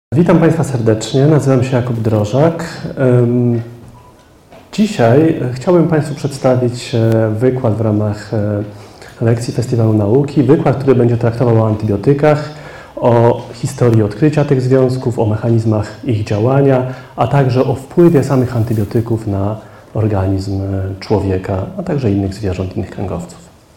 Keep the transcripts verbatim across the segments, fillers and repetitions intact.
Witam Państwa serdecznie, nazywam się Jakub Drożak. Dzisiaj chciałbym Państwu przedstawić wykład w ramach lekcji Festiwalu Nauki. Wykład, który będzie traktował o antybiotykach, o historii odkrycia tych związków, o mechanizmach ich działania, a także o wpływie samych antybiotyków na organizm człowieka, a także innych zwierząt, innych kręgowców.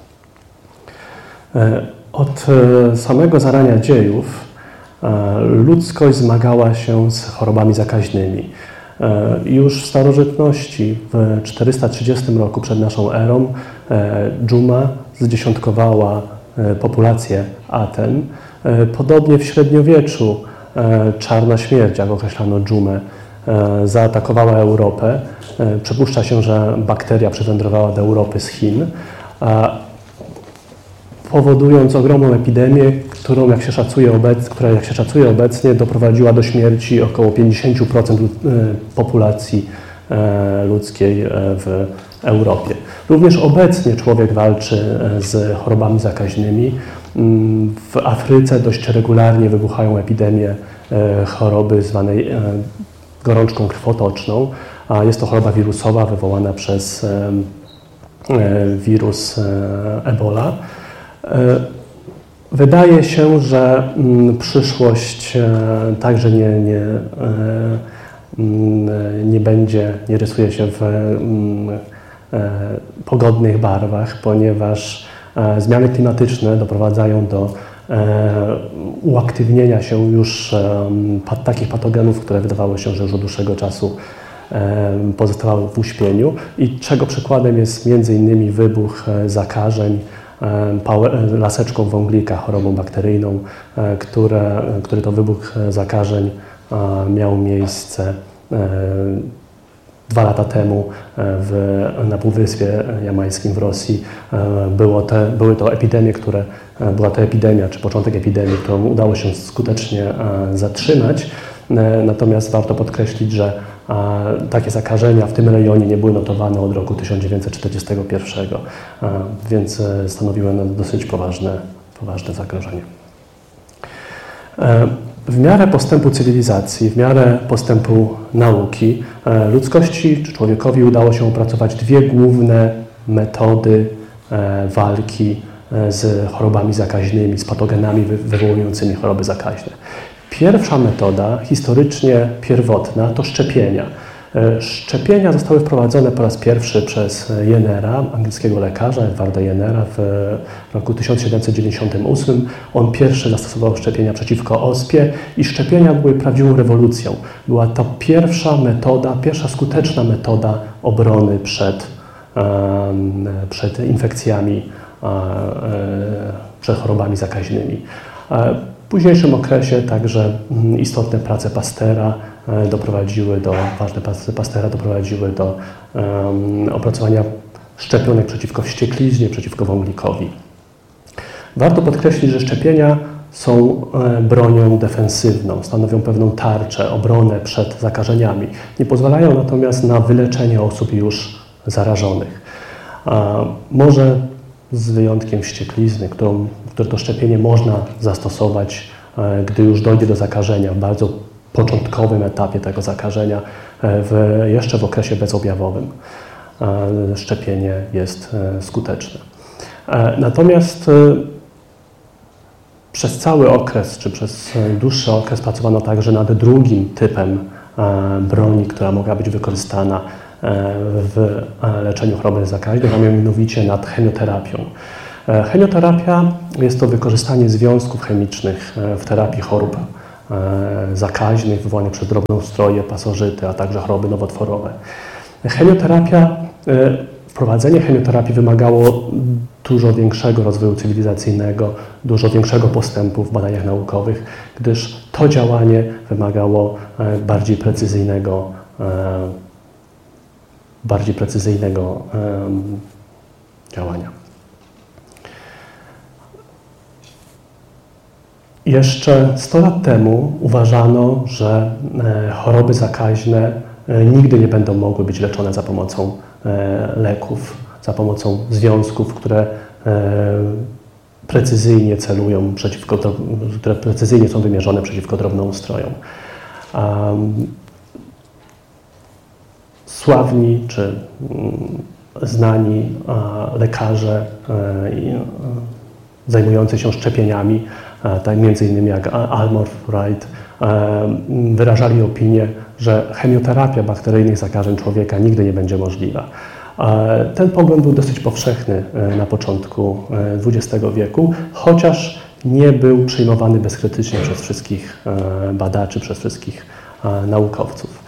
Od samego zarania dziejów ludzkość zmagała się z chorobami zakaźnymi. Już w starożytności, w czterysta trzydziestym roku przed naszą erą, dżuma zdziesiątkowała populację Aten. Podobnie w średniowieczu czarna śmierć, jak określano dżumę, zaatakowała Europę. Przypuszcza się, że bakteria przywędrowała do Europy z Chin, powodując ogromną epidemię, którą, jak się szacuje obec, która, jak się szacuje obecnie, doprowadziła do śmierci około pięćdziesiąt procent populacji ludzkiej w Europie. Również obecnie człowiek walczy z chorobami zakaźnymi. W Afryce dość regularnie wybuchają epidemie choroby zwanej gorączką krwotoczną. Jest to choroba wirusowa wywołana przez wirus Ebola. Wydaje się, że przyszłość także nie, nie, nie będzie, nie rysuje się w pogodnych barwach, ponieważ zmiany klimatyczne doprowadzają do uaktywnienia się już takich patogenów, które wydawało się, że już od dłuższego czasu pozostawały w uśpieniu i czego przykładem jest między innymi wybuch zakażeń laseczką wąglika, chorobą bakteryjną, które, który to wybuch zakażeń miał miejsce dwa lata temu w, na Półwyspie Jamańskim w Rosji. Było te, były to epidemie, które, była to epidemia, czy początek epidemii, którą udało się skutecznie zatrzymać. Natomiast warto podkreślić, że a takie zakażenia w tym rejonie nie były notowane od roku tysiąc dziewięćset czterdziestego pierwszego, a, więc stanowiły one dosyć poważne, poważne zagrożenie. E, w miarę postępu cywilizacji, w miarę postępu nauki, e, ludzkości czy człowiekowi udało się opracować dwie główne metody e, walki e, z chorobami zakaźnymi, z patogenami wy, wywołującymi choroby zakaźne. Pierwsza metoda, historycznie pierwotna, to szczepienia. Szczepienia zostały wprowadzone po raz pierwszy przez Jennera, angielskiego lekarza, Edwarda Jennera, w roku tysiąc siedemset dziewięćdziesiątym ósmym. On pierwszy zastosował szczepienia przeciwko ospie i szczepienia były prawdziwą rewolucją. Była to pierwsza metoda, pierwsza skuteczna metoda obrony przed, przed infekcjami, przed chorobami zakaźnymi. W późniejszym okresie także istotne prace Pastera doprowadziły do, ważne prace Pastera doprowadziły do um, opracowania szczepionek przeciwko wściekliźnie, przeciwko wąglikowi. Warto podkreślić, że szczepienia są bronią defensywną, stanowią pewną tarczę, obronę przed zakażeniami. Nie pozwalają natomiast na wyleczenie osób już zarażonych. A może z wyjątkiem wścieklizny, którą, które to szczepienie można zastosować, gdy już dojdzie do zakażenia, w bardzo początkowym etapie tego zakażenia, w, jeszcze w okresie bezobjawowym. Szczepienie jest skuteczne. Natomiast przez cały okres, czy przez dłuższy okres pracowano także nad drugim typem broni, która mogła być wykorzystana w leczeniu choroby zakaźnej, a mianowicie nad chemioterapią. Chemioterapia jest to wykorzystanie związków chemicznych w terapii chorób zakaźnych wywołanych przez drobnoustroje, pasożyty, a także choroby nowotworowe. Chemioterapia, wprowadzenie chemioterapii wymagało dużo większego rozwoju cywilizacyjnego, dużo większego postępu w badaniach naukowych, gdyż to działanie wymagało bardziej precyzyjnego bardziej precyzyjnego um, działania. Jeszcze sto lat temu uważano, że e, choroby zakaźne e, nigdy nie będą mogły być leczone za pomocą e, leków, za pomocą związków, które e, precyzyjnie celują przeciwko, które precyzyjnie są wymierzone przeciwko drobnoustrojom. Um, sławni czy um, znani uh, lekarze uh, uh, zajmujący się szczepieniami, uh, tak między innymi jak Almor Wright, uh, wyrażali opinię, że chemioterapia bakteryjnych zakażeń człowieka nigdy nie będzie możliwa. Ten pogląd był dosyć powszechny na początku dwudziestego wieku, chociaż nie był przyjmowany bezkrytycznie przez wszystkich badaczy, przez wszystkich naukowców.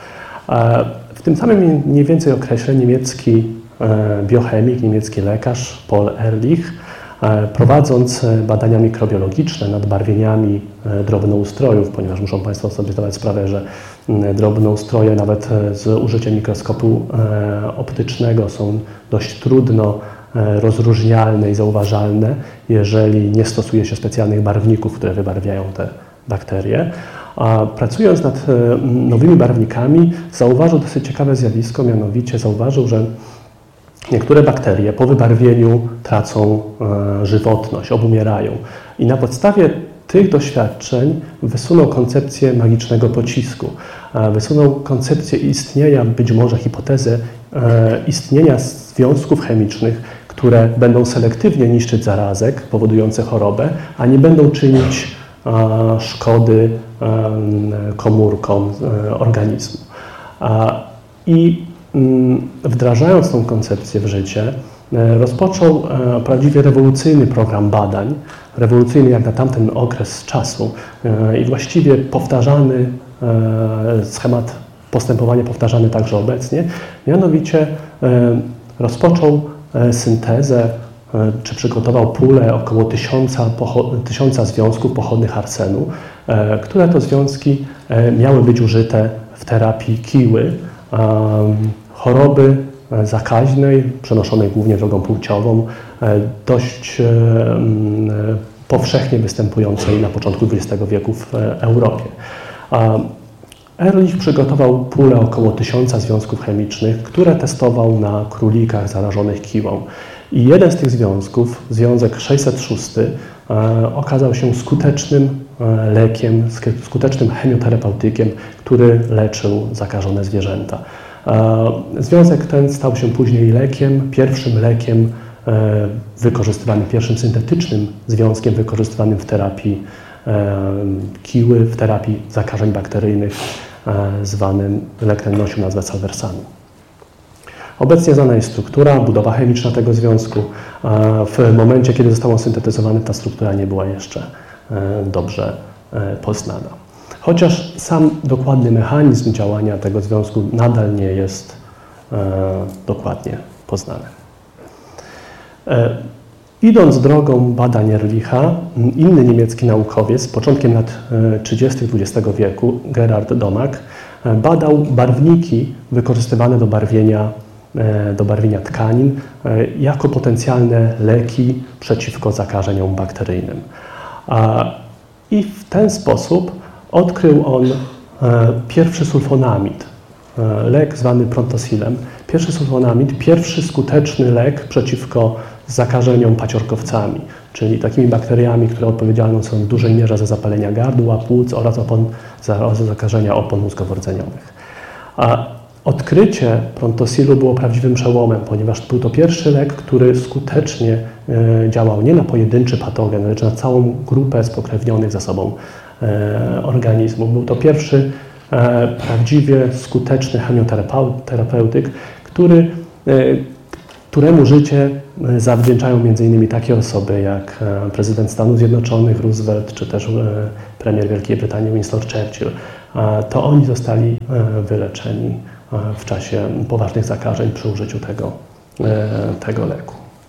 W tym samym mniej więcej okresie niemiecki biochemik, niemiecki lekarz Paul Ehrlich, prowadząc badania mikrobiologiczne nad barwieniami drobnoustrojów, ponieważ muszą Państwo sobie zdawać sprawę, że drobnoustroje nawet z użyciem mikroskopu optycznego są dość trudno rozróżnialne i zauważalne, jeżeli nie stosuje się specjalnych barwników, które wybarwiają te bakterie. A pracując nad nowymi barwnikami, zauważył dosyć ciekawe zjawisko, mianowicie zauważył, że niektóre bakterie po wybarwieniu tracą e, żywotność, obumierają. I na podstawie tych doświadczeń wysunął koncepcję magicznego pocisku. E, wysunął koncepcję istnienia, być może hipotezę e, istnienia związków chemicznych, które będą selektywnie niszczyć zarazek powodujące chorobę, a nie będą czynić e, szkody e, komórkom e, organizmu. E, I wdrażając tą koncepcję w życie, rozpoczął prawdziwie rewolucyjny program badań, rewolucyjny jak na tamten okres czasu i właściwie powtarzany schemat postępowania, powtarzany także obecnie, mianowicie rozpoczął syntezę, czy przygotował pulę około tysiąca, tysiąca związków pochodnych arsenu, które to związki miały być użyte w terapii kiły, choroby zakaźnej, przenoszonej głównie drogą płciową, dość powszechnie występującej na początku dwudziestego wieku w Europie. Ehrlich przygotował pulę około tysiąca związków chemicznych, które testował na królikach zarażonych kiłą. I jeden z tych związków, związek sześćset sześć, okazał się skutecznym lekiem, skutecznym chemioterapeutykiem, który leczył zakażone zwierzęta. Związek ten stał się później lekiem, pierwszym lekiem wykorzystywanym, pierwszym syntetycznym związkiem wykorzystywanym w terapii kiły, w terapii zakażeń bakteryjnych, zwanym, lek ten nosił nazwę salversanu. Obecnie znana jest struktura, budowa chemiczna tego związku. W momencie, kiedy został on syntetyzowany, ta struktura nie była jeszcze dobrze poznana. Chociaż sam dokładny mechanizm działania tego związku nadal nie jest dokładnie poznany. Idąc drogą badań Ehrlicha, inny niemiecki naukowiec, początkiem lat trzydziestych dwudziestego wieku, Gerhard Domak, badał barwniki wykorzystywane do barwienia, do barwienia tkanin jako potencjalne leki przeciwko zakażeniom bakteryjnym. I w ten sposób odkrył on pierwszy sulfonamid, lek zwany prontosilem. Pierwszy sulfonamid, pierwszy skuteczny lek przeciwko zakażeniom paciorkowcami, czyli takimi bakteriami, które odpowiedzialne są w dużej mierze za zapalenia gardła, płuc oraz opon, za, za zakażenia opon mózgowo-rdzeniowych. A odkrycie prontosilu było prawdziwym przełomem, ponieważ był to pierwszy lek, który skutecznie e, działał nie na pojedynczy patogen, lecz na całą grupę spokrewnionych ze sobą e, organizmów. Był to pierwszy e, prawdziwie skuteczny chemioterapeutyk, który e, któremu życie zawdzięczają między innymi takie osoby jak prezydent Stanów Zjednoczonych Roosevelt, czy też premier Wielkiej Brytanii Winston Churchill. To oni zostali wyleczeni w czasie poważnych zakażeń przy użyciu tego, tego leku.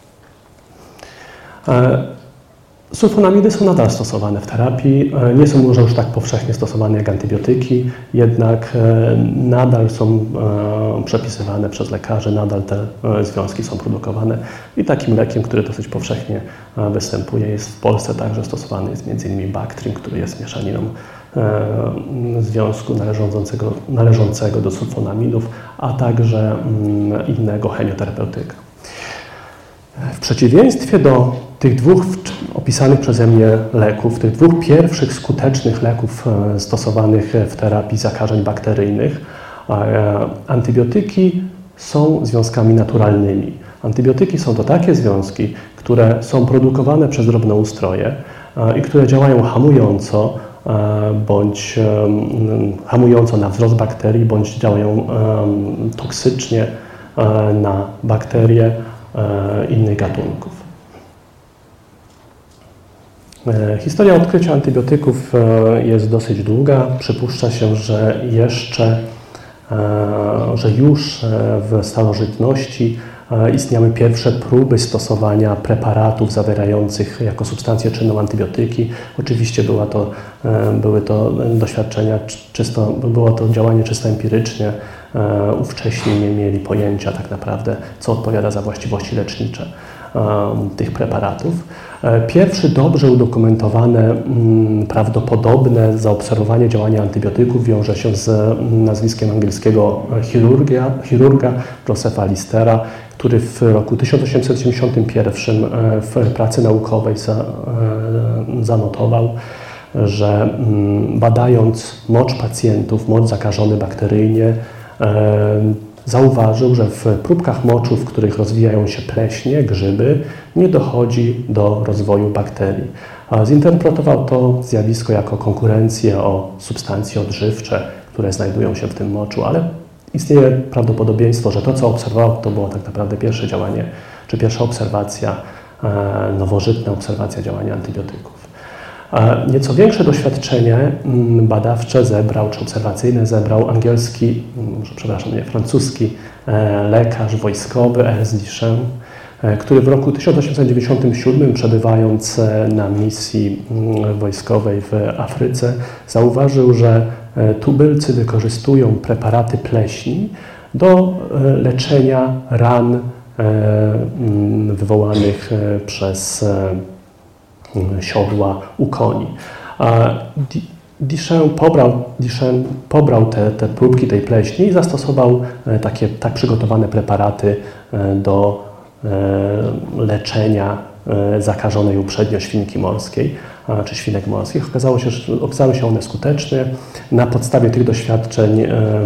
Sulfonamidy są nadal stosowane w terapii, nie są może już tak powszechnie stosowane jak antybiotyki, jednak nadal są przepisywane przez lekarzy, nadal te związki są produkowane i takim lekiem, który dosyć powszechnie występuje, jest w Polsce także stosowany jest między innymi Bactrim, który jest mieszaniną związku należącego, należącego do sulfonamidów, a także innego chemioterapeutyka. W przeciwieństwie do tych dwóch opisanych przeze mnie leków, tych dwóch pierwszych skutecznych leków stosowanych w terapii zakażeń bakteryjnych, antybiotyki są związkami naturalnymi. Antybiotyki są to takie związki, które są produkowane przez drobnoustroje i które działają hamująco, bądź hamująco na wzrost bakterii, bądź działają toksycznie na bakterie innych gatunków. Historia odkrycia antybiotyków jest dosyć długa. Przypuszcza się, że jeszcze, że już w starożytności istniały pierwsze próby stosowania preparatów zawierających jako substancję czynną antybiotyki. Oczywiście była to, były to doświadczenia czysto, było to działanie czysto empirycznie. Ówcześni nie mieli pojęcia tak naprawdę, co odpowiada za właściwości lecznicze tych preparatów. Pierwszy dobrze udokumentowane, prawdopodobne zaobserwowanie działania antybiotyków wiąże się z nazwiskiem angielskiego chirurga, chirurga Josepha Listera, który w roku tysiąc osiemset siedemdziesiątym pierwszym w pracy naukowej zanotował, że badając mocz pacjentów, mocz zakażony bakteryjnie, zauważył, że w próbkach moczu, w których rozwijają się pleśnie, grzyby, nie dochodzi do rozwoju bakterii. Zinterpretował to zjawisko jako konkurencję o substancje odżywcze, które znajdują się w tym moczu, ale istnieje prawdopodobieństwo, że to, co obserwował, to było tak naprawdę pierwsze działanie, czy pierwsza obserwacja, nowożytna obserwacja działania antybiotyków. Nieco większe doświadczenie badawcze zebrał, czy obserwacyjne zebrał angielski, przepraszam, nie, francuski lekarz wojskowy Ernest Duchesne, który w roku tysiąc osiemset dziewięćdziesiątym siódmym, przebywając na misji wojskowej w Afryce, zauważył, że tubylcy wykorzystują preparaty pleśni do leczenia ran wywołanych przez siodła u koni. Duchesne pobrał, Duchesne pobrał te, te próbki tej pleśni i zastosował takie tak przygotowane preparaty do leczenia zakażonej uprzednio świnki morskiej czy świnek morskich. Okazało się, że okazały się one skuteczne. Na podstawie tych doświadczeń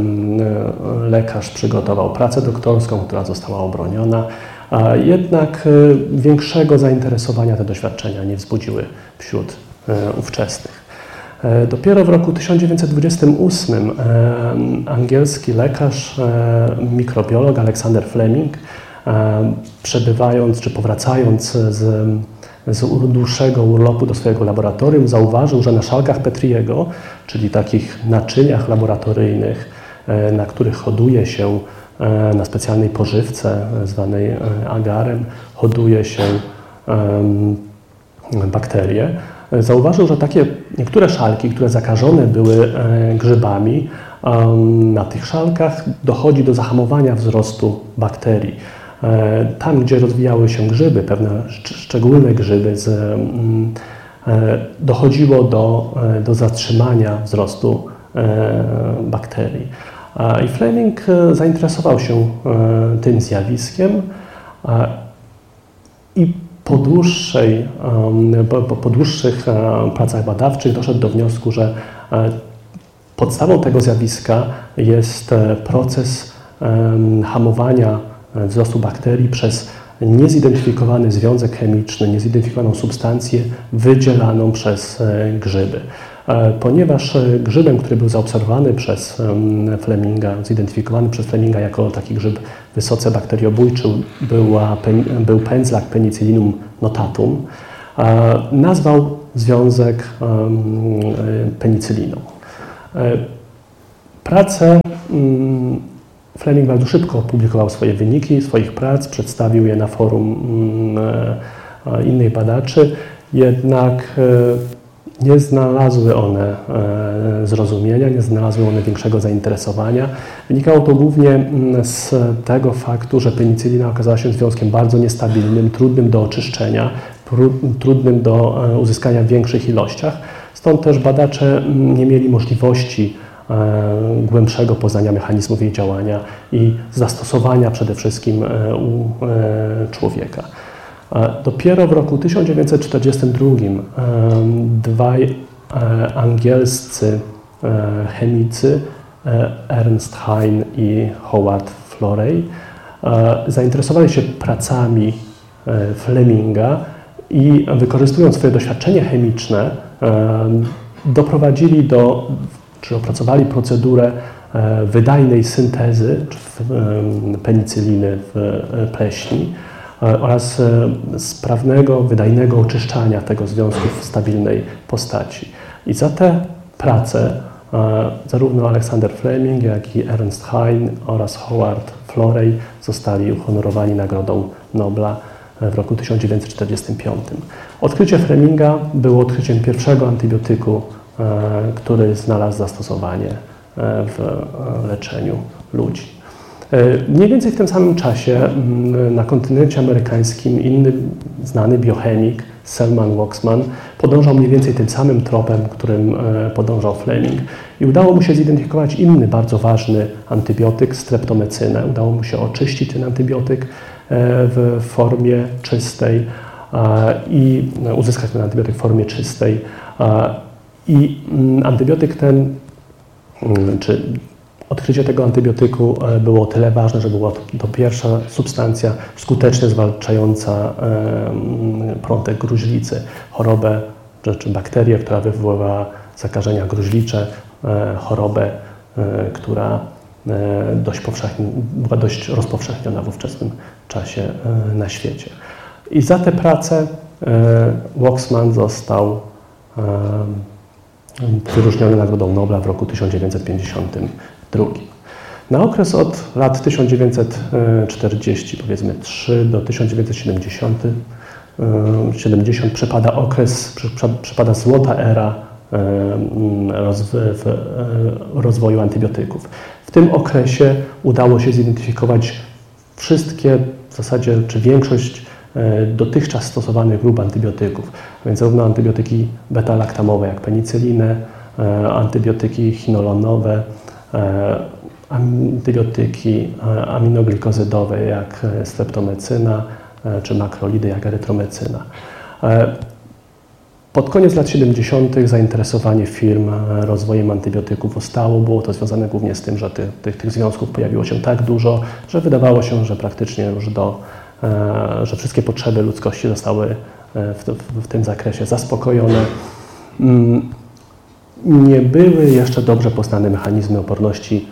lekarz przygotował pracę doktorską, która została obroniona. Jednak większego zainteresowania te doświadczenia nie wzbudziły wśród ówczesnych. Dopiero w roku tysiąc dziewięćset dwudziestym ósmym angielski lekarz, mikrobiolog Alexander Fleming, przebywając czy powracając z, z dłuższego urlopu do swojego laboratorium, zauważył, że na szalkach Petriego, czyli takich naczyniach laboratoryjnych, na których hoduje się na specjalnej pożywce zwanej agarem, hoduje się bakterie. Zauważył, że takie niektóre szalki, które zakażone były grzybami, na tych szalkach dochodzi do zahamowania wzrostu bakterii. Tam, gdzie rozwijały się grzyby, pewne szczególne grzyby, z, dochodziło do, do zatrzymania wzrostu bakterii. I Fleming zainteresował się tym zjawiskiem i po, dłuższej, po, po dłuższych pracach badawczych doszedł do wniosku, że podstawą tego zjawiska jest proces hamowania wzrostu bakterii przez niezidentyfikowany związek chemiczny, niezidentyfikowaną substancję wydzielaną przez grzyby. Ponieważ grzybem, który był zaobserwowany przez Fleminga, zidentyfikowany przez Fleminga jako taki grzyb wysoce bakteriobójczy, była, był pędzlak Penicillinum notatum, nazwał związek penicyliną. Pracę Fleming bardzo szybko opublikował swoje wyniki swoich prac, przedstawił je na forum innych badaczy, jednak nie znalazły one zrozumienia, nie znalazły one większego zainteresowania. Wynikało to głównie z tego faktu, że penicylina okazała się związkiem bardzo niestabilnym, trudnym do oczyszczenia, trudnym do uzyskania w większych ilościach. Stąd też badacze nie mieli możliwości głębszego poznania mechanizmów jej działania i zastosowania przede wszystkim u człowieka. Dopiero w roku tysiąc dziewięćset czterdziestym drugim dwaj angielscy chemicy, Ernst Hein i Howard Florey, zainteresowali się pracami Fleminga i wykorzystując swoje doświadczenie chemiczne doprowadzili do, czy opracowali procedurę wydajnej syntezy penicyliny w pleśni oraz sprawnego, wydajnego oczyszczania tego związku w stabilnej postaci. I za te prace zarówno Alexander Fleming, jak i Ernst Hein oraz Howard Florey zostali uhonorowani Nagrodą Nobla w roku tysiąc dziewięćset czterdziestym piątym. Odkrycie Fleminga było odkryciem pierwszego antybiotyku, który znalazł zastosowanie w leczeniu ludzi. Mniej więcej w tym samym czasie na kontynencie amerykańskim inny znany biochemik, Selman Waksman, podążał mniej więcej tym samym tropem, którym podążał Fleming i udało mu się zidentyfikować inny bardzo ważny antybiotyk, streptomycynę. Udało mu się oczyścić ten antybiotyk w formie czystej i uzyskać ten antybiotyk w formie czystej. I antybiotyk ten, czy odkrycie tego antybiotyku było o tyle ważne, że była to pierwsza substancja skutecznie zwalczająca prątek gruźlicy, chorobę czy bakterię, która wywoływała zakażenia gruźlicze, chorobę, która dość powszechnie, była dość rozpowszechniona w ówczesnym czasie na świecie. I za tę pracę Waksman został wyróżniony Nagrodą Nobla w roku tysiąc dziewięćset pięćdziesiątym drugim. Na okres od lat tysiąc dziewięćset czterdziestego, powiedzmy trzy do tysiąc dziewięćset siedemdziesiątego przypada okres, przypada złota era rozwoju antybiotyków. W tym okresie udało się zidentyfikować wszystkie, w zasadzie, czy większość dotychczas stosowanych grup antybiotyków, a więc zarówno antybiotyki beta-laktamowe jak penicylinę, antybiotyki chinolonowe, antybiotyki aminoglikozydowe jak streptomycyna, czy makrolidy jak erytromecyna. Pod koniec lat siedemdziesiątych zainteresowanie firm rozwojem antybiotyków ustało. Było to związane głównie z tym, że tych, tych, tych związków pojawiło się tak dużo, że wydawało się, że praktycznie już do, że wszystkie potrzeby ludzkości zostały w, w, w tym zakresie zaspokojone. Nie były jeszcze dobrze poznane mechanizmy oporności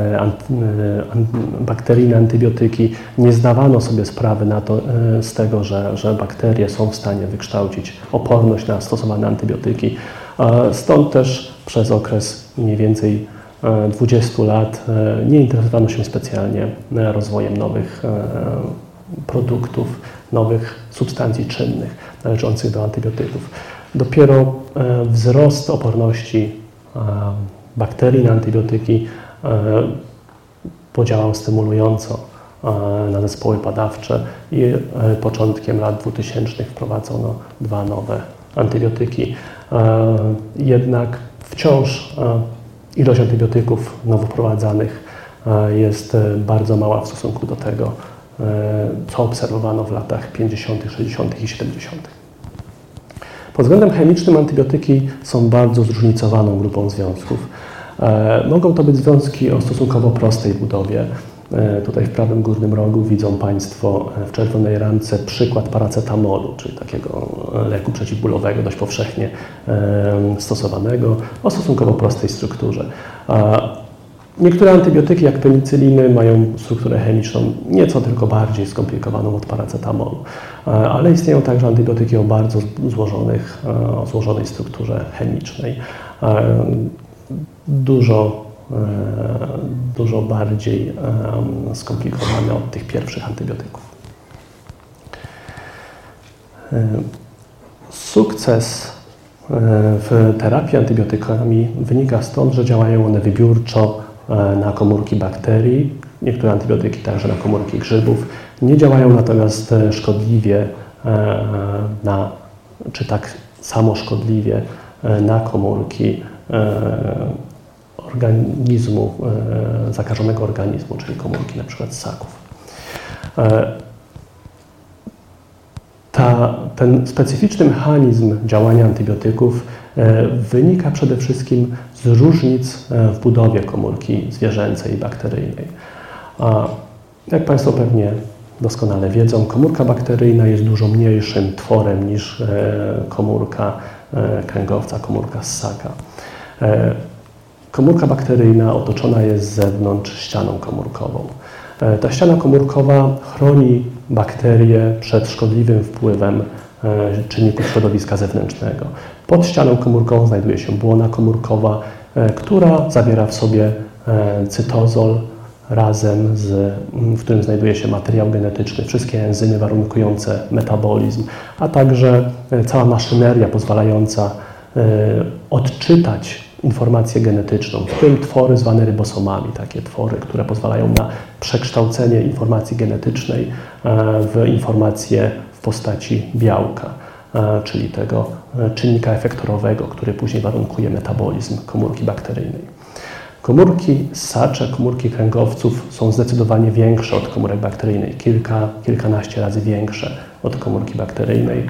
bakterii na antybiotyki. Nie zdawano sobie sprawy na to, z tego, że, że bakterie są w stanie wykształcić oporność na stosowane antybiotyki. Stąd też przez okres mniej więcej dwudziestu lat nie interesowano się specjalnie rozwojem nowych produktów, nowych substancji czynnych należących do antybiotyków. Dopiero wzrost oporności bakterii na antybiotyki podziałał stymulująco na zespoły badawcze i początkiem lat dwutysięcznych wprowadzono dwa nowe antybiotyki. Jednak wciąż ilość antybiotyków nowo wprowadzanych jest bardzo mała w stosunku do tego, co obserwowano w latach pięćdziesiątych, sześćdziesiątych i siedemdziesiątych. Pod względem chemicznym antybiotyki są bardzo zróżnicowaną grupą związków. E, mogą to być związki o stosunkowo prostej budowie. E, tutaj w prawym górnym rogu widzą Państwo w czerwonej ramce przykład paracetamolu, czyli takiego leku przeciwbólowego, dość powszechnie e, stosowanego, o stosunkowo prostej strukturze. E, Niektóre antybiotyki, jak penicyliny, mają strukturę chemiczną nieco tylko bardziej skomplikowaną od paracetamolu, ale istnieją także antybiotyki o bardzo złożonych, o złożonej strukturze chemicznej, dużo, dużo bardziej skomplikowane od tych pierwszych antybiotyków. Sukces w terapii antybiotykami wynika stąd, że działają one wybiórczo na komórki bakterii, niektóre antybiotyki także na komórki grzybów. Nie działają natomiast szkodliwie na, czy tak samo szkodliwie na komórki organizmu, zakażonego organizmu, czyli komórki na przykład ssaków. Ta Ta, ten specyficzny mechanizm działania antybiotyków wynika przede wszystkim z różnic w budowie komórki zwierzęcej i bakteryjnej. A jak Państwo pewnie doskonale wiedzą, komórka bakteryjna jest dużo mniejszym tworem niż komórka kręgowca, komórka ssaka. Komórka bakteryjna otoczona jest z zewnątrz ścianą komórkową. Ta ściana komórkowa chroni bakterie przed szkodliwym wpływem czynników środowiska zewnętrznego. Pod ścianą komórkową znajduje się błona komórkowa, która zawiera w sobie cytozol razem z, w którym znajduje się materiał genetyczny, wszystkie enzymy warunkujące metabolizm, a także cała maszyneria pozwalająca odczytać informację genetyczną, w tym twory zwane rybosomami, takie twory, które pozwalają na przekształcenie informacji genetycznej w informację w postaci białka, czyli tego czynnika efektorowego, który później warunkuje metabolizm komórki bakteryjnej. Komórki ssacze, komórki kręgowców są zdecydowanie większe od komórek bakteryjnych, kilka, kilkanaście razy większe od komórki bakteryjnej.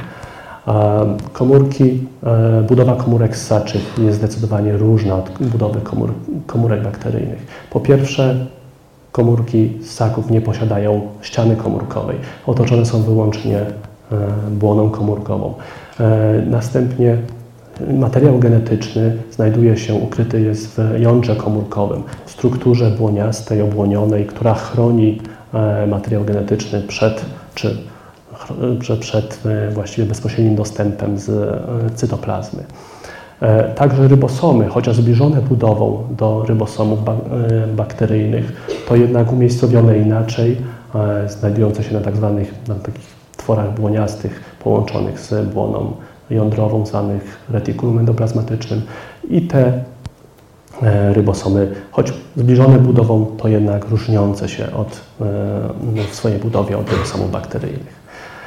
Komórki, budowa komórek ssaczych jest zdecydowanie różna od budowy komór, komórek bakteryjnych. Po pierwsze, komórki ssaków nie posiadają ściany komórkowej, otoczone są wyłącznie błoną komórkową. Następnie materiał genetyczny znajduje się, ukryty jest w jądrze komórkowym, w strukturze błoniastej, obłonionej, która chroni materiał genetyczny przed, czy, przed właściwie bezpośrednim dostępem z cytoplazmy. Także rybosomy, chociaż zbliżone budową do rybosomów bakteryjnych, to jednak umiejscowione inaczej, znajdujące się na tak zwanych na takich tworach błoniastych połączonych z błoną jądrową, zwanych retikulum endoplazmatycznym, i te rybosomy, choć zbliżone budową, to jednak różniące się od, w swojej budowie od rybosomów bakteryjnych.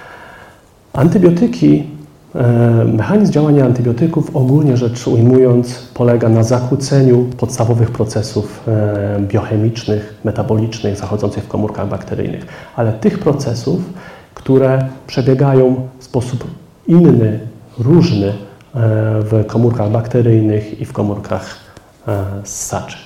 Antybiotyki, mechanizm działania antybiotyków, ogólnie rzecz ujmując, polega na zakłóceniu podstawowych procesów biochemicznych, metabolicznych zachodzących w komórkach bakteryjnych, ale tych procesów, które przebiegają w sposób inny, różny w komórkach bakteryjnych i w komórkach ssaczych.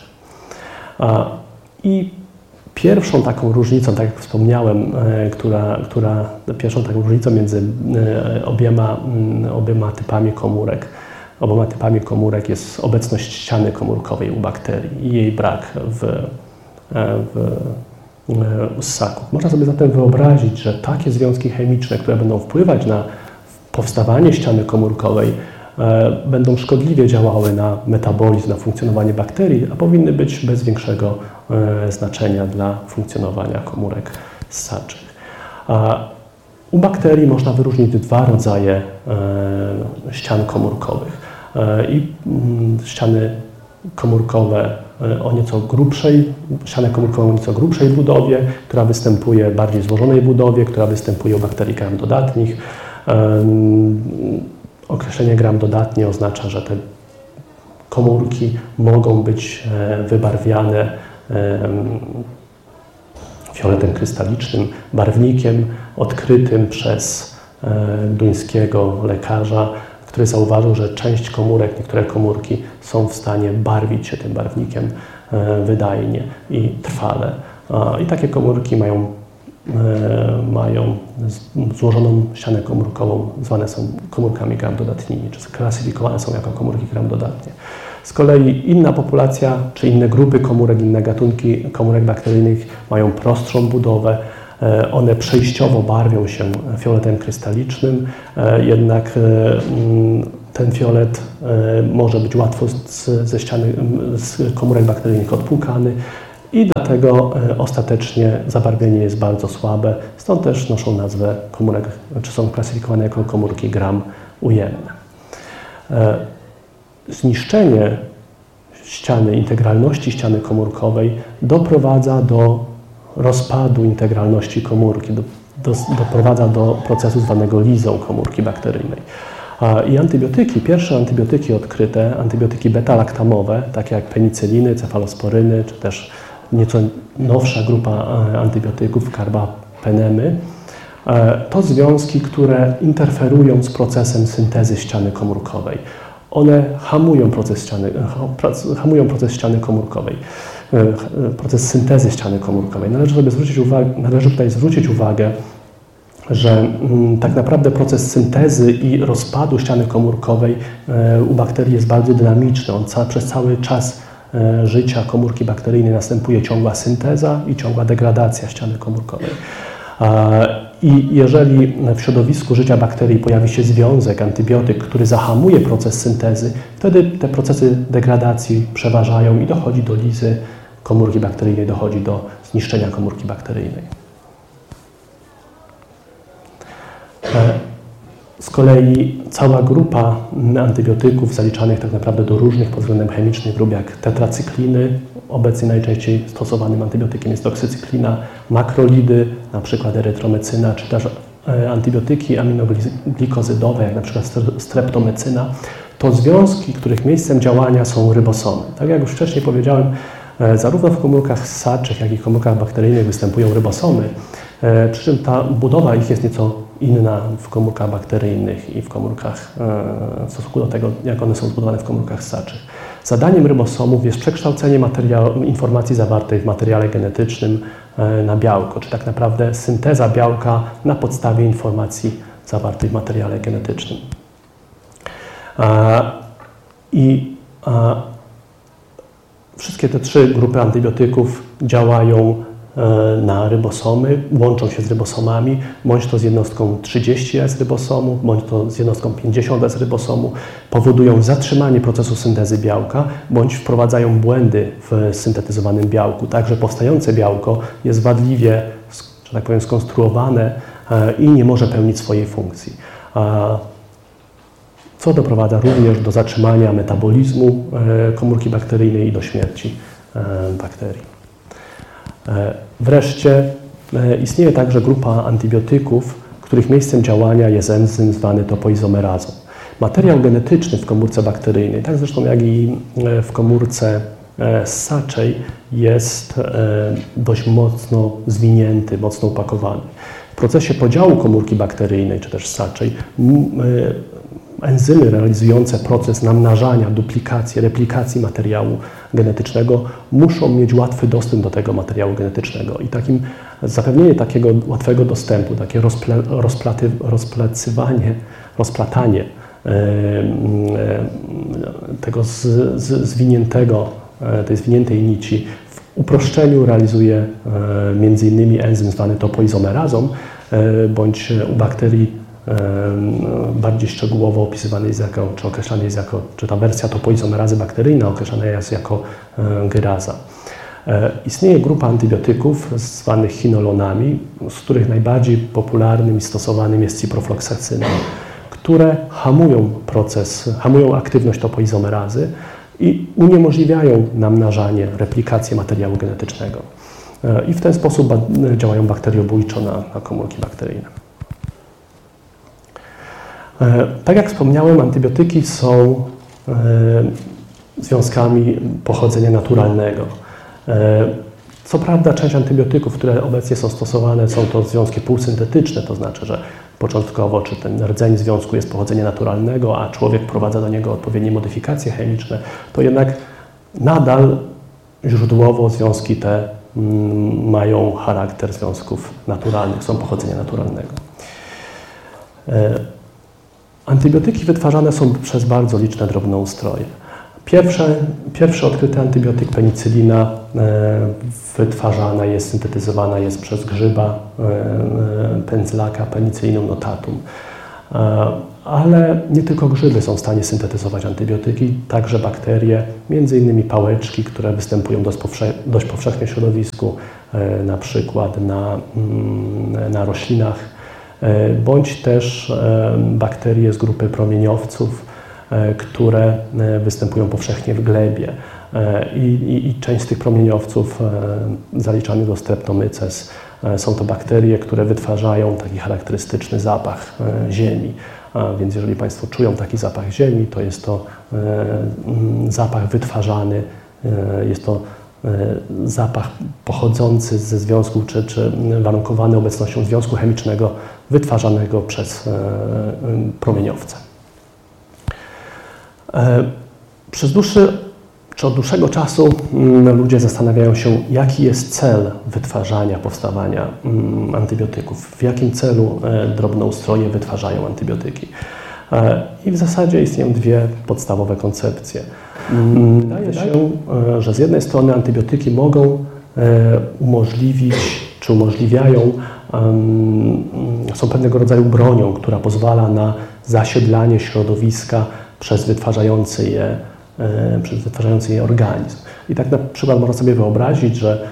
I pierwszą taką różnicą, tak jak wspomniałem, która, która pierwszą taką różnicą między obiema, obiema typami komórek, oboma typami komórek jest obecność ściany komórkowej u bakterii i jej brak w, w u ssaków. Można sobie zatem wyobrazić, że takie związki chemiczne, które będą wpływać na powstawanie ściany komórkowej, e, będą szkodliwie działały na metabolizm, na funkcjonowanie bakterii, a powinny być bez większego e, znaczenia dla funkcjonowania komórek ssaczych. A u bakterii można wyróżnić dwa rodzaje e, ścian komórkowych. E, I mm, ściany komórkowe o nieco grubszej, ścianę komórkową o nieco grubszej budowie, która występuje w bardziej złożonej budowie, która występuje u bakterii gram dodatnich. Um, określenie gram dodatnie oznacza, że te komórki mogą być e, wybarwiane e, fioletem krystalicznym, barwnikiem odkrytym przez e, duńskiego lekarza, który zauważył, że część komórek, niektóre komórki są w stanie barwić się tym barwnikiem wydajnie i trwale. I takie komórki mają, mają złożoną ścianę komórkową, zwane są komórkami gram dodatnimi, czy klasyfikowane są jako komórki gram dodatnie. Z kolei inna populacja, czy inne grupy komórek, inne gatunki komórek bakteryjnych mają prostszą budowę. One przejściowo barwią się fioletem krystalicznym, jednak ten fiolet może być łatwo z, ze ściany, z komórek bakteryjnych odpłukany i dlatego ostatecznie zabarwienie jest bardzo słabe, stąd też noszą nazwę komórek, czy są klasyfikowane jako komórki gram ujemne. Zniszczenie ściany, integralności ściany komórkowej doprowadza do rozpadu integralności komórki, do, do, doprowadza do procesu zwanego lizą komórki bakteryjnej. I antybiotyki, pierwsze antybiotyki odkryte, antybiotyki beta-laktamowe, takie jak penicyliny, cefalosporyny, czy też nieco nowsza grupa antybiotyków, karbapenemy, To związki, które interferują z procesem syntezy ściany komórkowej. One hamują proces ściany, hamują proces ściany komórkowej, proces syntezy ściany komórkowej. Należy sobie zwrócić uwagę, należy tutaj zwrócić uwagę, że m, tak naprawdę proces syntezy i rozpadu ściany komórkowej e, u bakterii jest bardzo dynamiczny. On ca, przez cały czas e, życia komórki bakteryjnej następuje ciągła synteza i ciągła degradacja ściany komórkowej. E, I jeżeli w środowisku życia bakterii pojawi się związek, antybiotyk, który zahamuje proces syntezy, wtedy te procesy degradacji przeważają i dochodzi do lizy komórki bakteryjnej, dochodzi do zniszczenia komórki bakteryjnej. Z kolei cała grupa antybiotyków zaliczanych tak naprawdę do różnych pod względem chemicznych grup, jak tetracykliny, obecnie najczęściej stosowanym antybiotykiem jest doksycyklina, makrolidy, na przykład erytromecyna, czy też antybiotyki aminoglikozydowe, jak na przykład streptomycyna, to związki, których miejscem działania są rybosomy. Tak jak już wcześniej powiedziałem, zarówno w komórkach ssaczych, jak i w komórkach bakteryjnych występują rybosomy, przy czym ta budowa ich jest nieco inna w komórkach bakteryjnych i w komórkach, w stosunku do tego, jak one są zbudowane w komórkach ssaczych. Zadaniem rybosomów jest przekształcenie informacji zawartej w materiale genetycznym na białko, czy tak naprawdę synteza białka na podstawie informacji zawartej w materiale genetycznym. I wszystkie te trzy grupy antybiotyków działają na rybosomy, łączą się z rybosomami, bądź to z jednostką trzydzieści S rybosomu, bądź to z jednostką pięćdziesiąt S rybosomu, powodują zatrzymanie procesu syntezy białka, bądź wprowadzają błędy w syntetyzowanym białku. Także powstające białko jest wadliwie, że tak powiem, skonstruowane i nie może pełnić swojej funkcji. Co doprowadza również do zatrzymania metabolizmu komórki bakteryjnej i do śmierci bakterii. Wreszcie istnieje także grupa antybiotyków, których miejscem działania jest enzym zwany topoizomerazą. Materiał genetyczny w komórce bakteryjnej, tak zresztą jak i w komórce ssaczej, jest dość mocno zwinięty, mocno upakowany. W procesie podziału komórki bakteryjnej, czy też ssaczej, enzymy realizujące proces namnażania, duplikacji, replikacji materiału genetycznego muszą mieć łatwy dostęp do tego materiału genetycznego i takim, zapewnienie takiego łatwego dostępu, takie rozple, rozplaty, rozplacywanie, rozplatanie e, e, tego z, z, zwiniętego, tej zwiniętej nici w uproszczeniu realizuje e, między innymi enzym zwany topoizomerazą, e, bądź u bakterii bardziej szczegółowo opisywany jest jako, czy określany jest jako, czy ta wersja topoizomerazy bakteryjna określana jest jako gyraza. Istnieje grupa antybiotyków zwanych chinolonami, z których najbardziej popularnym i stosowanym jest ciprofloxacyna, które hamują proces, hamują aktywność topoizomerazy i uniemożliwiają namnażanie, replikację materiału genetycznego. I w ten sposób działają bakteriobójczo na, na komórki bakteryjne. Tak jak wspomniałem, antybiotyki są e, związkami pochodzenia naturalnego. E, co prawda część antybiotyków, które obecnie są stosowane, są to związki półsyntetyczne, to znaczy, że początkowo czy ten rdzeń związku jest pochodzenia naturalnego, a człowiek wprowadza do niego odpowiednie modyfikacje chemiczne, to jednak nadal źródłowo związki te mm, mają charakter związków naturalnych, są pochodzenia naturalnego. E, Antybiotyki wytwarzane są przez bardzo liczne drobnoustroje. Pierwsze, pierwszy odkryty antybiotyk, penicylina, e, wytwarzana jest, syntetyzowana jest przez grzyba e, Penzylaka penicillinum notatum. E, ale nie tylko grzyby są w stanie syntetyzować antybiotyki, także bakterie, między innymi pałeczki, które występują dość, powsze dość powszechnie w środowisku, e, na przykład na, mm, na roślinach, bądź też bakterie z grupy promieniowców, które występują powszechnie w glebie. I, i, i część z tych promieniowców zaliczanych do Streptomyces są to bakterie, które wytwarzają taki charakterystyczny zapach ziemi. Więc jeżeli Państwo czują taki zapach ziemi, to jest to zapach wytwarzany, jest to zapach pochodzący ze związku, czy, czy warunkowany obecnością związku chemicznego wytwarzanego przez promieniowce. Przez dłuższy, czy od dłuższego czasu ludzie zastanawiają się, jaki jest cel wytwarzania, powstawania antybiotyków, w jakim celu drobnoustroje wytwarzają antybiotyki. I w zasadzie istnieją dwie podstawowe koncepcje. Wydaje się, że z jednej strony antybiotyki mogą umożliwić, czy umożliwiają, są pewnego rodzaju bronią, która pozwala na zasiedlanie środowiska przez wytwarzający je, przez wytwarzający je organizm. I tak na przykład można sobie wyobrazić, że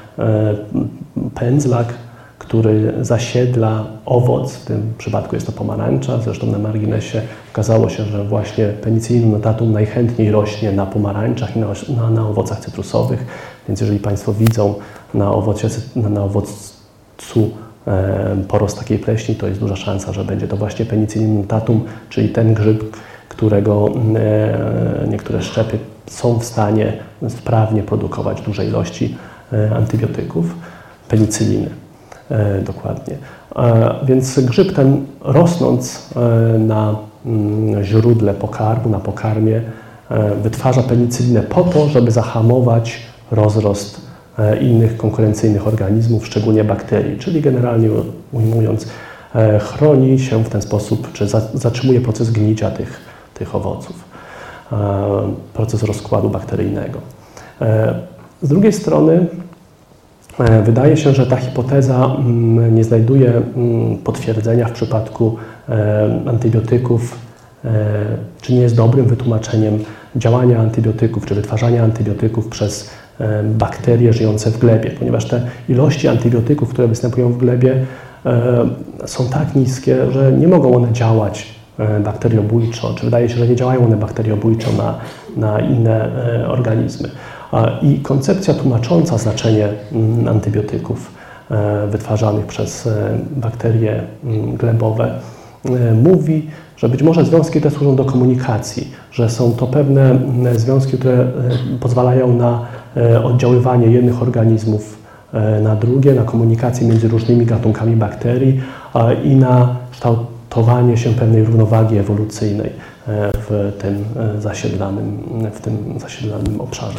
pędzlak, który zasiedla owoc, w tym przypadku jest to pomarańcza, zresztą na marginesie okazało się, że właśnie Penicillium notatum najchętniej rośnie na pomarańczach i na, na, na owocach cytrusowych, więc jeżeli Państwo widzą na, owocie, na, na owoccu e, porost takiej pleśni, to jest duża szansa, że będzie to właśnie Penicillium notatum, czyli ten grzyb, którego e, niektóre szczepy są w stanie sprawnie produkować duże ilości e, antybiotyków, penicyliny. E, dokładnie. E, więc grzyb ten, rosnąc e, na mm, źródle pokarmu, na pokarmie, e, wytwarza penicylinę po to, żeby zahamować rozrost e, innych konkurencyjnych organizmów, szczególnie bakterii, czyli generalnie ujmując, e, chroni się w ten sposób, czy za, zatrzymuje proces gnicia tych, tych owoców, e, proces rozkładu bakteryjnego. E, z drugiej strony wydaje się, że ta hipoteza nie znajduje potwierdzenia w przypadku antybiotyków, czy nie jest dobrym wytłumaczeniem działania antybiotyków, czy wytwarzania antybiotyków przez bakterie żyjące w glebie, ponieważ te ilości antybiotyków, które występują w glebie, są tak niskie, że nie mogą one działać bakteriobójczo, czy wydaje się, że nie działają one bakteriobójczo na, na inne organizmy. I koncepcja tłumacząca znaczenie antybiotyków wytwarzanych przez bakterie glebowe mówi, że być może związki te służą do komunikacji, że są to pewne związki, które pozwalają na oddziaływanie jednych organizmów na drugie, na komunikację między różnymi gatunkami bakterii i na kształtowanie się pewnej równowagi ewolucyjnej w tym zasiedlanym, w tym zasiedlanym obszarze.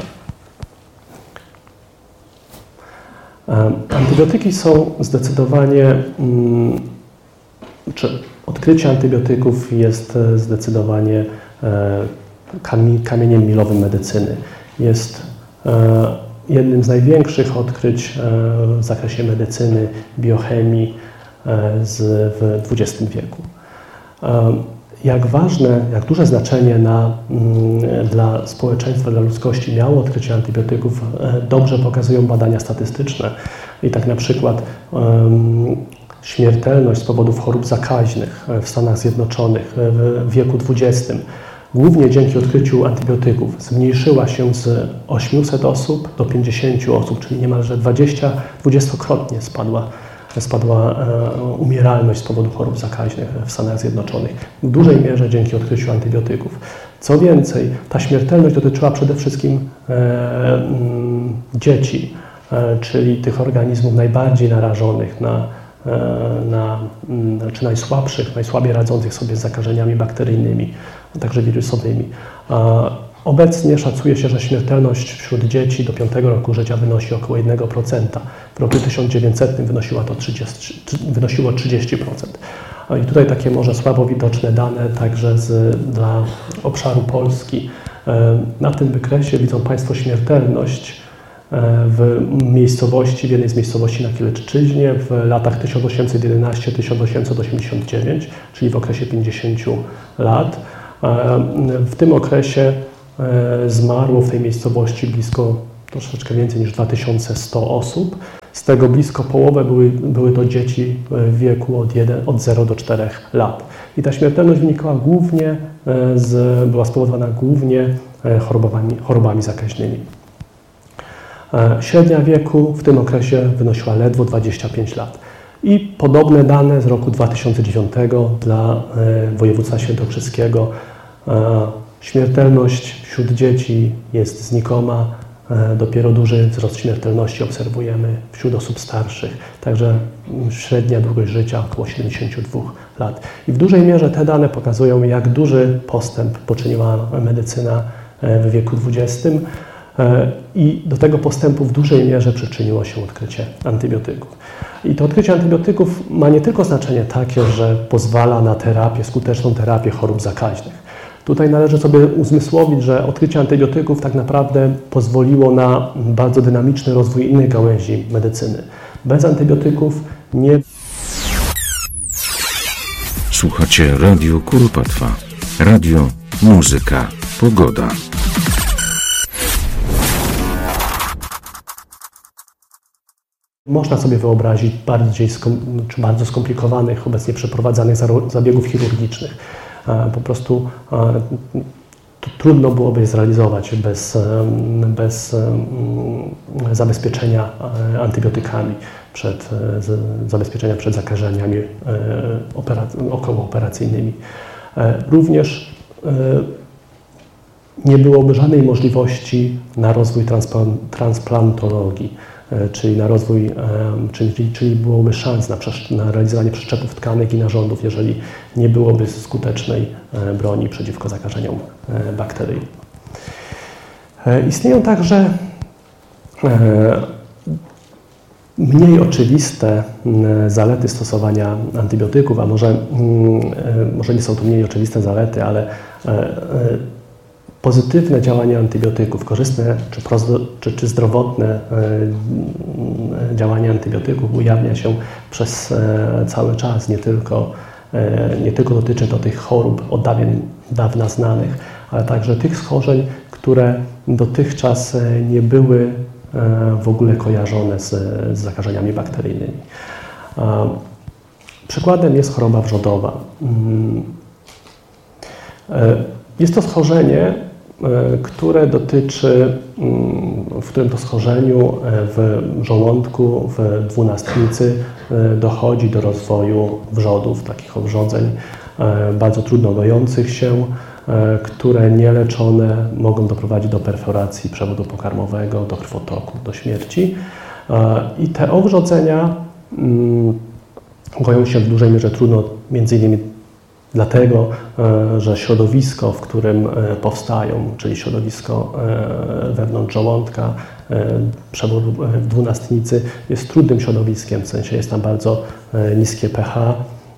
Antybiotyki są zdecydowanie, czy odkrycie antybiotyków jest zdecydowanie kamieniem milowym medycyny. Jest jednym z największych odkryć w zakresie medycyny, biochemii w dwudziestym wieku. Jak ważne, jak duże znaczenie na, dla społeczeństwa, dla ludzkości miało odkrycie antybiotyków, dobrze pokazują badania statystyczne. I tak na przykład um, śmiertelność z powodów chorób zakaźnych w Stanach Zjednoczonych w wieku dwudziestym, głównie dzięki odkryciu antybiotyków, zmniejszyła się z ośmiuset osób do pięćdziesięciu osób, czyli niemalże dwudziestokrotnie spadła spadła umieralność z powodu chorób zakaźnych w Stanach Zjednoczonych, w dużej mierze dzięki odkryciu antybiotyków. Co więcej, ta śmiertelność dotyczyła przede wszystkim e, m, dzieci, e, czyli tych organizmów najbardziej narażonych na, e, na m, czy najsłabszych, najsłabiej radzących sobie z zakażeniami bakteryjnymi, a także wirusowymi. A obecnie szacuje się, że śmiertelność wśród dzieci do piątego roku życia wynosi około jeden procent. W roku tysiąc dziewięćsetnym wynosiła to trzydzieści, wynosiło trzydzieści procent. I tutaj takie może słabo widoczne dane także z, dla obszaru Polski. Na tym wykresie widzą Państwo śmiertelność w miejscowości, w jednej z miejscowości na Kielecczyźnie w latach tysiąc osiemset jedenaście do tysiąc osiemset osiemdziesiąt dziewięć, czyli w okresie pięćdziesięciu lat. W tym okresie zmarło w tej miejscowości blisko, troszeczkę więcej niż dwa tysiące sto osób. Z tego blisko połowę były, były to dzieci w wieku od, jeden, od zera do czterech lat. I ta śmiertelność wynikała głównie z, była spowodowana głównie chorobami, chorobami zakaźnymi. Średnia wieku w tym okresie wynosiła ledwo dwadzieścia pięć lat. I podobne dane z roku dwa tysiące dziewiątego dla województwa świętokrzyskiego. Śmiertelność wśród dzieci jest znikoma, Dopiero duży wzrost śmiertelności obserwujemy wśród osób starszych, także średnia długość życia około siedemdziesiąt dwa lat. I w dużej mierze te dane pokazują, jak duży postęp poczyniła medycyna w wieku dwudziestym i do tego postępu w dużej mierze przyczyniło się odkrycie antybiotyków. I to odkrycie antybiotyków ma nie tylko znaczenie takie, że pozwala na terapię, skuteczną terapię chorób zakaźnych. Tutaj należy sobie uzmysłowić, że odkrycie antybiotyków tak naprawdę pozwoliło na bardzo dynamiczny rozwój innych gałęzi medycyny. Bez antybiotyków nie... Słuchacie Radio Kuropatwa. Radio, muzyka, pogoda. Można sobie wyobrazić bardziej skom, czy bardzo skomplikowanych, obecnie przeprowadzanych zabiegów chirurgicznych. Po prostu trudno byłoby je zrealizować bez, bez zabezpieczenia antybiotykami, przed, zabezpieczenia przed zakażeniami okołooperacyjnymi. Również nie byłoby żadnej możliwości na rozwój transplantologii, czyli na rozwój, czyli, czyli byłoby szans na, na realizowanie przeszczepów tkanek i narządów, jeżeli nie byłoby skutecznej broni przeciwko zakażeniom bakteryjnym. Istnieją także mniej oczywiste zalety stosowania antybiotyków, a może, może nie są to mniej oczywiste zalety, ale pozytywne działanie antybiotyków, korzystne czy, czy, czy zdrowotne działanie antybiotyków ujawnia się przez cały czas, nie tylko, nie tylko dotyczy to tych chorób od dawien, dawna znanych, ale także tych schorzeń, które dotychczas nie były w ogóle kojarzone z, z zakażeniami bakteryjnymi. Przykładem jest choroba wrzodowa. Jest to schorzenie, które dotyczy, w którym to schorzeniu w żołądku, w dwunastnicy dochodzi do rozwoju wrzodów, takich owrzodzeń bardzo trudno gojących się, które nieleczone mogą doprowadzić do perforacji przewodu pokarmowego, do krwotoku, do śmierci. I te owrzodzenia goją się w dużej mierze trudno, między innymi dlatego, że środowisko, w którym powstają, czyli środowisko wewnątrz żołądka, przewodu w dwunastnicy, jest trudnym środowiskiem, w sensie jest tam bardzo niskie pH.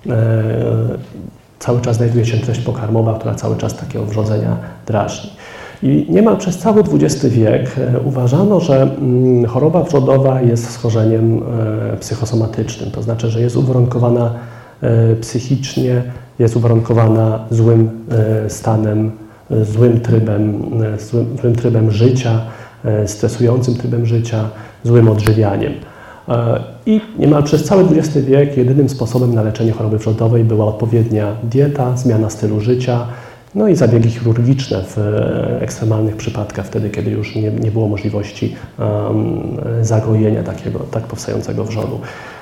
Cały czas znajduje się treść pokarmowa, która cały czas takie owrzodzenia drażni. I niemal przez cały dwudziesty wiek uważano, że choroba wrzodowa jest schorzeniem psychosomatycznym, to znaczy, że jest uwarunkowana psychicznie, jest uwarunkowana złym stanem, złym trybem, złym, złym trybem życia, stresującym trybem życia, złym odżywianiem. I niemal przez cały dwudziesty wiek jedynym sposobem na leczenie choroby wrzodowej była odpowiednia dieta, zmiana stylu życia, no i zabiegi chirurgiczne w ekstremalnych przypadkach, wtedy kiedy już nie, nie było możliwości um, zagojenia takiego, tak powstającego wrzodu.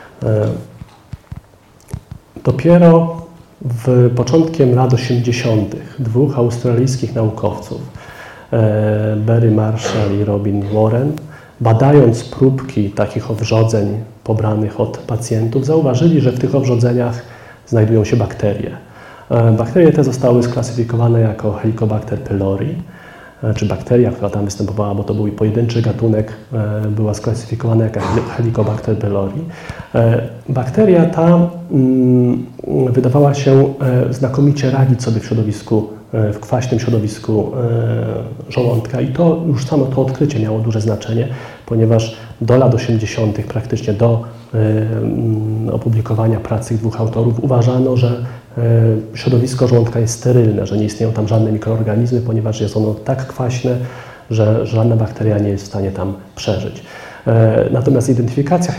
Dopiero w początkiem lat osiemdziesiątych dwóch australijskich naukowców, Barry Marshall i Robin Warren, badając próbki takich owrzodzeń pobranych od pacjentów, zauważyli, że w tych owrzodzeniach znajdują się bakterie. Bakterie te zostały sklasyfikowane jako Helicobacter pylori, czy bakteria, która tam występowała, bo to był pojedynczy gatunek, była sklasyfikowana jako Helicobacter pylori. Bakteria ta wydawała się znakomicie radzić sobie w środowisku, w kwaśnym środowisku żołądka i to już samo to odkrycie miało duże znaczenie, ponieważ do lat osiemdziesiątych, praktycznie do opublikowania pracy tych dwóch autorów, uważano, że środowisko żołądka jest sterylne, że nie istnieją tam żadne mikroorganizmy, ponieważ jest ono tak kwaśne, że żadna bakteria nie jest w stanie tam przeżyć. Natomiast identyfikacja